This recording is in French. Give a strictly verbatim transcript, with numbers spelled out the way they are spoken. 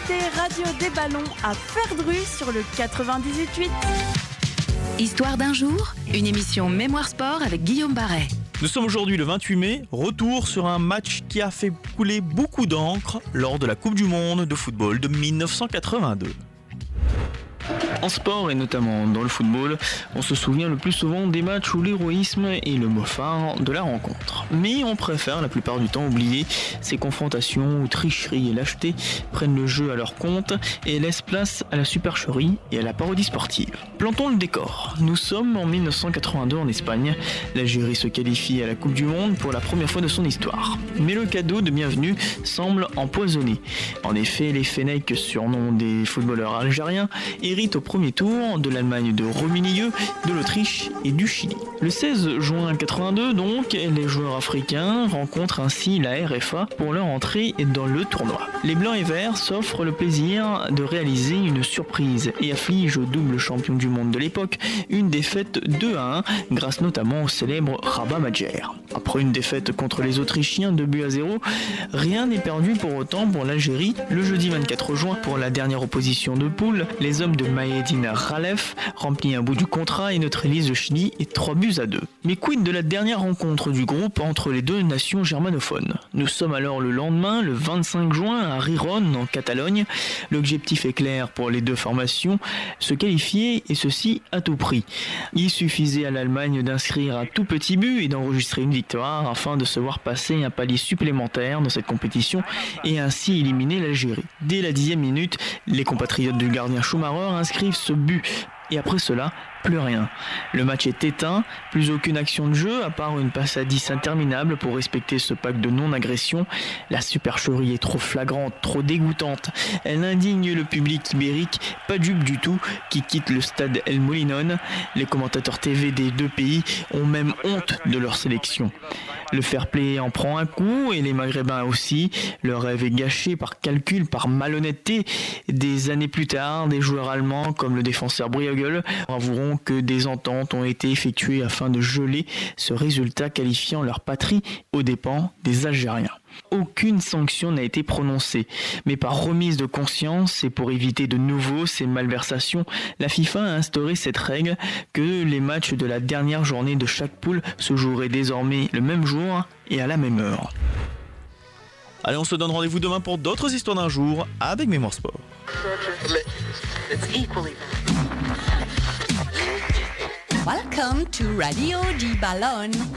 écoutez Radio des Ballons à Ferdru sur le quatre-vingt-dix-huit huit. Histoire d'un jour, une émission Mémoire Sport avec Guillaume Barret. Nous sommes aujourd'hui le vingt-huit mai, retour sur un match qui a fait couler beaucoup d'encre lors de la Coupe du Monde de football de dix-neuf cent quatre-vingt-deux. En sport et notamment dans le football, on se souvient le plus souvent des matchs où l'héroïsme est le mot phare de la rencontre. Mais on préfère la plupart du temps oublier ces confrontations où tricherie et lâcheté prennent le jeu à leur compte et laissent place à la supercherie et à la parodie sportive. Plantons le décor. Nous sommes en dix-neuf cent quatre-vingt-deux en Espagne. L'Algérie se qualifie à la Coupe du Monde pour la première fois de son histoire. Mais le cadeau de bienvenue semble empoisonné. En effet, les Fennecs, surnom des footballeurs algériens, héritent au premier tour de l'Allemagne de Rumillieu, de l'Autriche et du Chili. Le seize juin quatre-vingt-deux, donc, les joueurs africains rencontrent ainsi la R F A pour leur entrée dans le tournoi. Les Blancs et Verts s'offrent le plaisir de réaliser une surprise et affligent au double champion du monde de l'époque une défaite deux à un grâce notamment au célèbre Rabat Majer. Après une défaite contre les Autrichiens deux buts à zéro, rien n'est perdu pour autant pour l'Algérie. Le jeudi vingt-quatre juin, pour la dernière opposition de poule, les hommes de Mahédine Khalef remplit un bout du contrat et neutralise le Chili et trois buts à deux. Mais quid de la dernière rencontre du groupe entre les deux nations germanophones? Nous sommes alors le lendemain, le vingt-cinq juin, à Riron, en Catalogne. L'objectif est clair pour les deux formations, se qualifier et ceci à tout prix. Il suffisait à l'Allemagne d'inscrire un tout petit but et d'enregistrer une victoire afin de se voir passer un palier supplémentaire dans cette compétition et ainsi éliminer l'Algérie. Dès la dixième minute, les compatriotes du gardien Schumacher inscrivent ce but. Et après cela, plus rien. Le match est éteint, plus aucune action de jeu à part une passe à dix interminable pour respecter ce pacte de non-agression. La supercherie est trop flagrante, trop dégoûtante. Elle indigne le public ibérique, pas dupe du tout, qui quitte le stade El Molinón. Les commentateurs T V des deux pays ont même honte de leur sélection. Le fair play en prend un coup et les Maghrébins aussi. Le rêve est gâché par calcul, par malhonnêteté. Des années plus tard, des joueurs allemands comme le défenseur Briogel avoueront que des ententes ont été effectuées afin de geler ce résultat qualifiant leur patrie aux dépens des Algériens. Aucune sanction n'a été prononcée, mais par remise de conscience et pour éviter de nouveau ces malversations, la FIFA a instauré cette règle que les matchs de la dernière journée de chaque poule se joueraient désormais le même jour et à la même heure. Allez, on se donne rendez-vous demain pour d'autres histoires d'un jour avec Mémoire Sport. Welcome to Radio des Ballons.